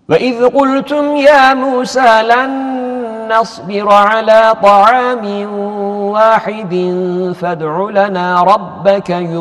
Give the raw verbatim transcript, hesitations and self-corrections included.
وَإِذْ قُلْتُمْ يَا مُوسَى لَن نَّصْبِرَ عَلَى طَعَامٍ وَاحِدٍ فَادْعُ لَنَا رَبَّكَ